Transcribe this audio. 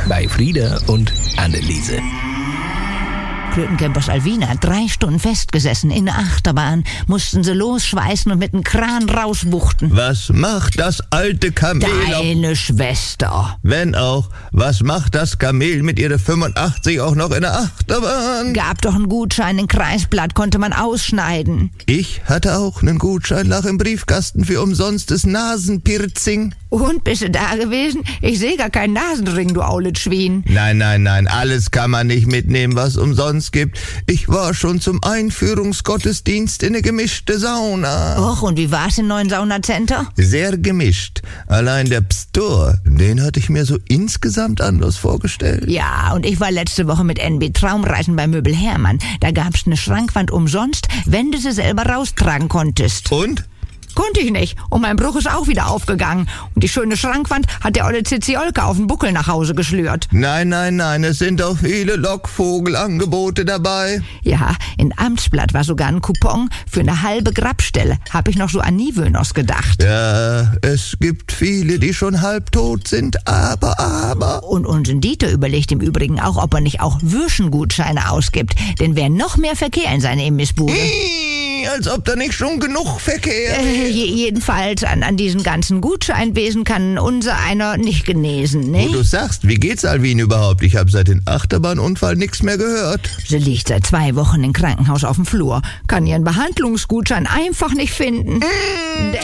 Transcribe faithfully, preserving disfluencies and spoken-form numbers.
bei Frieda und Anneliese. Klötencampers Alwina hat drei Stunden festgesessen in der Achterbahn. Mussten sie losschweißen und mit dem Kran rausbuchten. Was macht das alte Kamel? Deine Schwester. Wenn auch, was macht das Kamel mit ihrer fünfundachtzig auch noch in der Achterbahn? Gab doch einen Gutschein, ein Kreisblatt, konnte man ausschneiden. Ich hatte auch einen Gutschein, lag im Briefkasten für umsonstes Nasenpiercing. Und, bist du da gewesen? Ich sehe gar keinen Nasenring, du aulet Schwein. Nein, nein, nein, alles kann man nicht mitnehmen, was umsonst gibt. Ich war schon zum Einführungsgottesdienst in eine gemischte Sauna. Och, und wie war's im neuen Saunacenter? Sehr gemischt. Allein der Pstor, den hatte ich mir so insgesamt anders vorgestellt. Ja, und ich war letzte Woche mit N B Traumreisen bei Möbel Hermann. Da gab's eine Schrankwand umsonst, wenn du sie selber raustragen konntest. Und? Konnte ich nicht. Und mein Bruch ist auch wieder aufgegangen. Und die schöne Schrankwand hat der olle Ziziolke auf den Buckel nach Hause geschlürt. Nein, nein, nein, es sind auch viele Lockvogelangebote dabei. Ja, in Amtsblatt war sogar ein Coupon für eine halbe Grabstelle. Hab ich noch so an Nivönos gedacht. Ja, es gibt viele, die schon halbtot sind, aber, aber... Und unser Dieter überlegt im Übrigen auch, ob er nicht auch Würschengutscheine ausgibt. Denn wer noch mehr Verkehr in seine Imbissbude... Als ob da nicht schon genug Verkehr äh, Jedenfalls an, an diesen ganzen Gutscheinwesen kann unser einer nicht genesen, ne? Wo du sagst, wie geht's Alwin überhaupt? Ich habe seit dem Achterbahnunfall nichts mehr gehört. Sie liegt seit zwei Wochen im Krankenhaus auf dem Flur. Kann ihren Behandlungsgutschein einfach nicht finden. Mm,